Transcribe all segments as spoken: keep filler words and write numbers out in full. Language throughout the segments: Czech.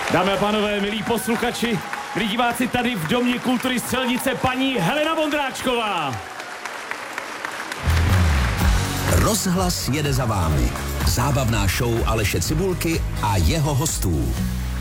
Dámy a pánové, milí posluchači, milí diváci, tady v Domě kultury Střelnice paní Helena Vondráčková. Rozhlas jede za vámi. Zábavná show Aleše Cibulky a jeho hostů.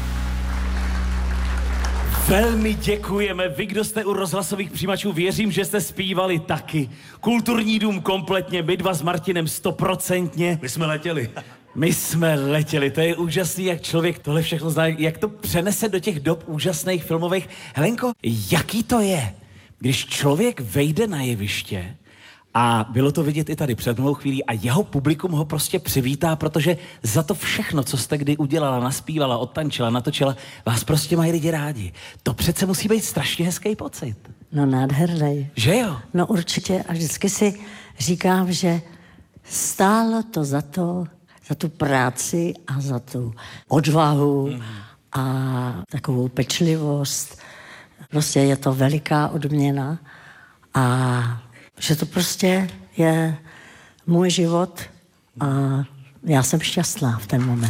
Velmi děkujeme. Vy, kdo jste u rozhlasových přijímačů, věřím, že jste zpívali taky. Kulturní dům kompletně, my dva s Martinem stoprocentně. My jsme letěli. My jsme letěli, to je úžasný, jak člověk tohle všechno zná, jak to přenese do těch dob úžasných filmových. Helenko, jaký to je, když člověk vejde na jeviště a bylo to vidět i tady před mnou chvílí a jeho publikum ho prostě přivítá, protože za to všechno, co jste kdy udělala, naspívala, odtančila, natočila, vás prostě mají lidi rádi. To přece musí být strašně hezký pocit. No nádherný. Že jo? No určitě a vždycky si říkám, že stálo to za to, za tu práci a za tu odvahu mm. a takovou pečlivost. Prostě je to veliká odměna a že to prostě je můj život a já jsem šťastná v ten moment.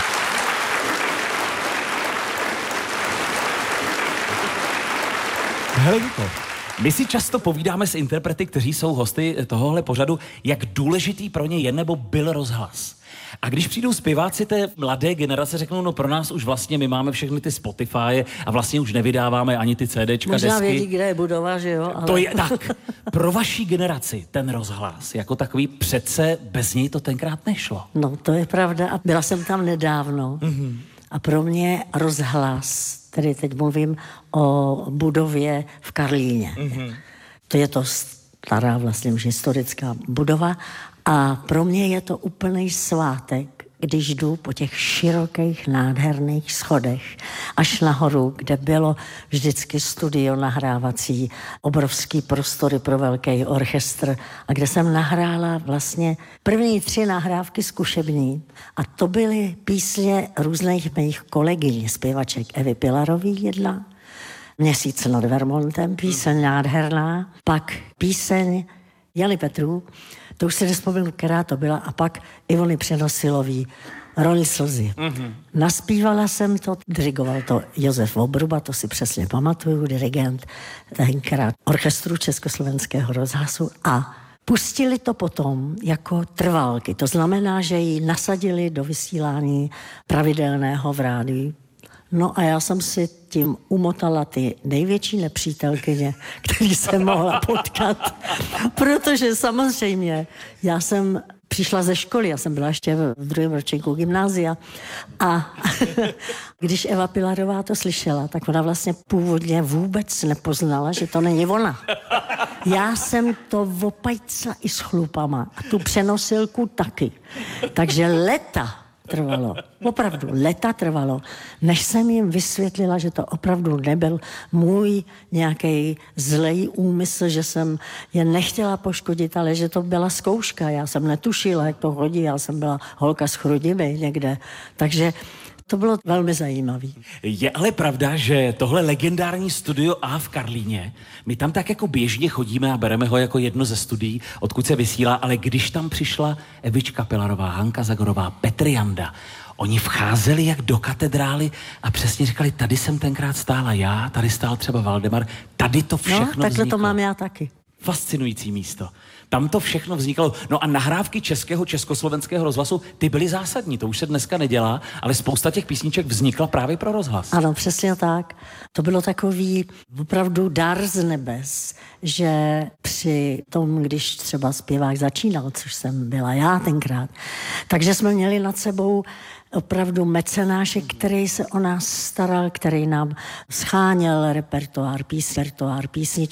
Helenko, my si často povídáme s interprety, kteří jsou hosty tohohle pořadu, jak důležitý pro ně je nebo byl rozhlas. A když přijdou zpěváci té mladé generace, řeknou, no pro nás už vlastně my máme všechny ty Spotify a vlastně už nevydáváme ani ty CDčka, Možná desky. vědí, kde je budova, že jo? Ale... To je tak. Pro vaší generaci ten rozhlas jako takový přece bez něj to tenkrát nešlo. No, to je pravda a byla jsem tam nedávno mm-hmm. a pro mě rozhlas, tedy teď mluvím o budově v Karlíně. Mm-hmm. To je to stará vlastně už historická budova a pro mě je to úplný svátek, když jdu po těch širokých, nádherných schodech až nahoru, kde bylo vždycky studio nahrávací, obrovský prostory pro velký orchestr a kde jsem nahrála vlastně první tři nahrávky zkušební a to byly písně různých mých kolegyň, zpěvaček Evy Pilarový jedna, Měsíc nad Vermontem, píseň nádherná, pak píseň Jany Petrů, to už si nespomínám, která to byla, a pak Ivony Přenosilový, Roli slzy. Mm-hmm. Naspívala jsem to, dirigoval to Josef Obruba, to si přesně pamatuju, dirigent tenkrát orchestru Československého rozhlasu a pustili to potom jako trvalky. To znamená, že ji nasadili do vysílání pravidelného v rádiu. No a já jsem si tím umotala ty největší nepřítelkyně, který jsem mohla potkat. Protože samozřejmě já jsem přišla ze školy, já jsem byla ještě v druhém ročníku gymnázia a když Eva Pilarová to slyšela, tak ona vlastně původně vůbec nepoznala, že to není ona. Já jsem to opajcla i s chlupama a tu přenosilku taky. Takže leta trvalo, opravdu leta trvalo, než jsem jim vysvětlila, že to opravdu nebyl můj nějaký zlej úmysl, že jsem je nechtěla poškodit, ale že to byla zkouška. Já jsem netušila, jak to hodí, já jsem byla holka z Chrudimi někde, takže to bylo velmi zajímavé. Je ale pravda, že tohle legendární studio A v Karlíně, my tam tak jako běžně chodíme a bereme ho jako jedno ze studií, odkud se vysílá, ale když tam přišla Evička Pilarová, Hanka Zagorová, Petr Janda, oni vcházeli jak do katedrály a přesně říkali, tady jsem tenkrát stála já, tady stál třeba Valdemar, tady to všechno No, takhle vzniklo. to mám já taky. Fascinující místo. Tam to všechno vznikalo. No a nahrávky českého, československého rozhlasu, ty byly zásadní, to už se dneska nedělá, ale spousta těch písniček vznikla právě pro rozhlas. Ano, přesně tak. To bylo takový opravdu dar z nebes, že při tom, když třeba zpěvák začínal, což jsem byla já tenkrát, takže jsme měli nad sebou opravdu mecenáše, který se o nás staral, který nám scháněl repertoár, pís, repertoár písniček.